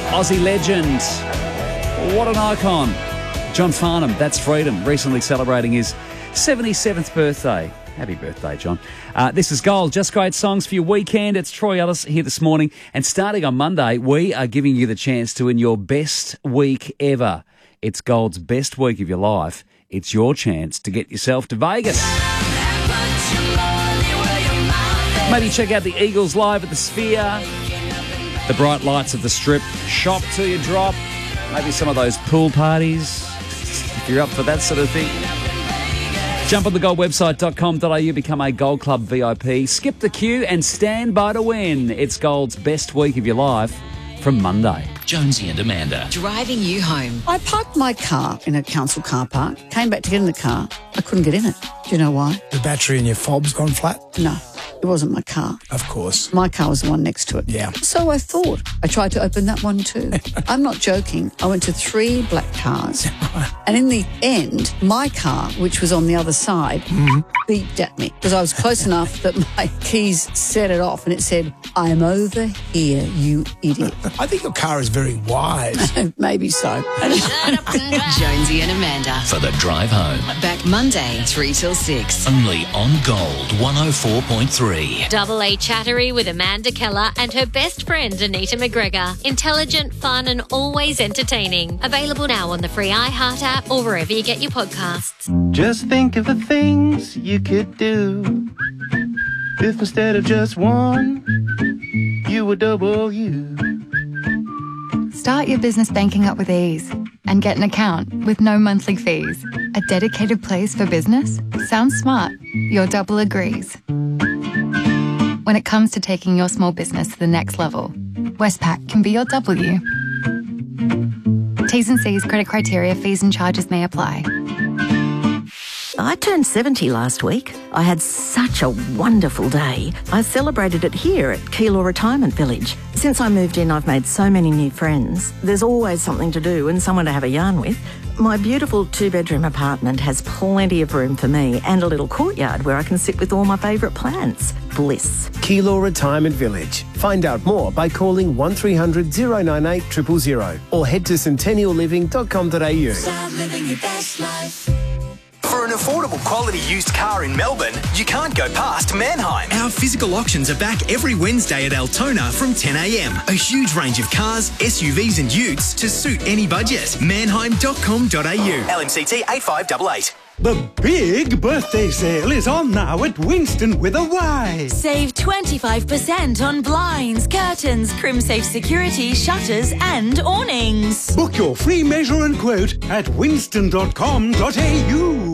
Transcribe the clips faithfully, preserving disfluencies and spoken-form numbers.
Aussie legend. What an icon. John Farnham, That's Freedom, recently celebrating his seventy-seventh birthday. Happy birthday, John. Uh, this is Gold. Just great songs for your weekend. It's Troy Ellis here this morning. And starting on Monday, we are giving you the chance to win your best week ever. It's Gold's best week of your life. It's your chance to get yourself to Vegas. Maybe check out the Eagles live at the Sphere. The bright lights of the Strip. Shop till you drop. Maybe some of those pool parties. If you're up for that sort of thing. Jump on the gold website dot com dot a u, become a Gold Club V I P, skip the queue and stand by to win. It's Gold's best week of your life from Monday. Jonesy and Amanda. Driving you home. I parked my car in a council car park, came back to get in the car. I couldn't get in it. Do you know why? The battery in your fob's gone flat? No, it wasn't my car. Of course. My car was the one next to it. Yeah. So I thought. I tried to open that one too. I'm not joking. I went to three black cars. And in the end, my car, which was on the other side, mm-hmm. beeped at me because I was close enough that my keys set it off and it said, I'm over here, you idiot. I think your car is very wise. Maybe so. Jonesy and Amanda. For the drive home. Back Monday, three till six. Only on Gold one oh four point three. Double A Chattery with Amanda Keller and her best friend Anita McGregor. Intelligent, fun and always entertaining. Available now on the free iHeart app or wherever you get your podcasts. Just think of the things you could do if instead of just one, you were double you. Start your business banking up with ease and get an account with no monthly fees. A dedicated place for business? Sounds smart. Your double agrees. When it comes to taking your small business to the next level, Westpac can be your W. T's and C's, credit criteria, fees and charges may apply. I turned seventy last week. I had such a wonderful day. I celebrated it here at Keilor Retirement Village. Since I moved in, I've made so many new friends. There's always something to do and someone to have a yarn with. My beautiful two-bedroom apartment has plenty of room for me and a little courtyard where I can sit with all my favourite plants. Bliss. Keilor Retirement Village. Find out more by calling one three hundred oh nine eight zero zero zero or head to centennial living dot com dot a u. Start living your best life. For an affordable quality used car in Melbourne, you can't go past Manheim. Our physical auctions are back every Wednesday at Altona from ten a m. A huge range of cars, S U Vs and utes to suit any budget. manheim dot com dot a u. L M C T eight five eight eight. The big birthday sale is on now at Winston with a Y. Save twenty-five percent on blinds, curtains, CrimSafe security, shutters and awnings. Book your free measure and quote at winston dot com dot a u.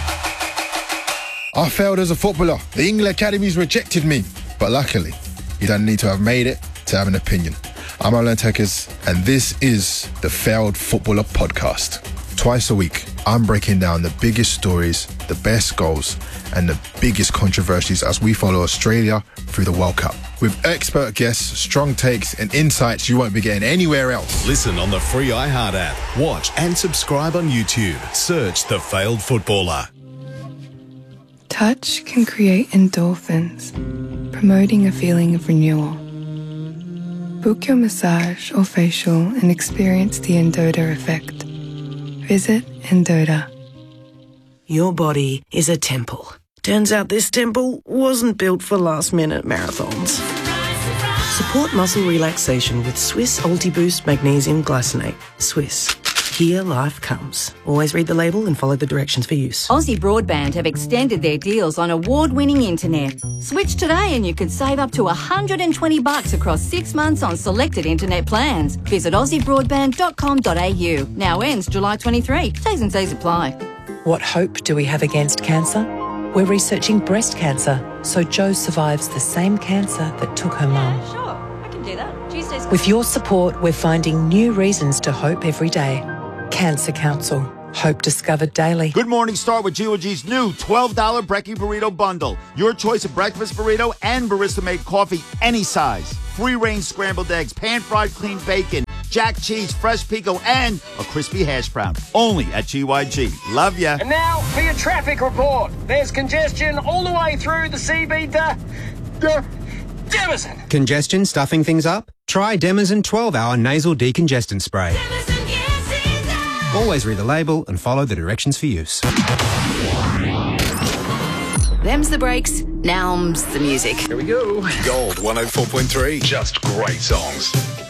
I failed as a footballer. The England Academies rejected me. But luckily, you don't need to have made it to have an opinion. I'm Alan Tekers, and this is the Failed Footballer Podcast. Twice a week, I'm breaking down the biggest stories, the best goals, and the biggest controversies as we follow Australia through the World Cup. With expert guests, strong takes, and insights you won't be getting anywhere else. Listen on the free iHeart app. Watch and subscribe on YouTube. Search The Failed Footballer. Touch can create endorphins, promoting a feeling of renewal. Book your massage or facial and experience the Endota effect. Visit Endota. Your body is a temple. Turns out this temple wasn't built for last-minute marathons. Support muscle relaxation with Swiss Ultiboost Magnesium Glycinate. Swiss. Here life comes. Always read the label and follow the directions for use. Aussie Broadband have extended their deals on award-winning internet. Switch today and you could save up to one hundred twenty bucks across six months on selected internet plans. Visit aussie broadband dot com dot a u. Now ends July twenty-third. T's and C's apply. What hope do we have against cancer? We're researching breast cancer, so Jo survives the same cancer that took her mum. Yeah, sure. I can do that. Tuesdays. With your support, we're finding new reasons to hope every day. Cancer Council. Hope discovered daily. Good morning. Start with G O G's new twelve dollar Brekkie Burrito Bundle. Your choice of breakfast burrito and barista-made coffee, any size. Free-range scrambled eggs, pan-fried clean bacon, jack cheese, fresh pico, and a crispy hash brown. Only at G Y G. Love ya. And now for your traffic report. There's congestion all the way through the C B D. Demazin! Congestion stuffing things up? Try Demazin twelve hour nasal decongestant spray. Always read the label and follow the directions for use. Them's the breaks. Now's the music. Here we go. Gold one oh four point three. Just great songs.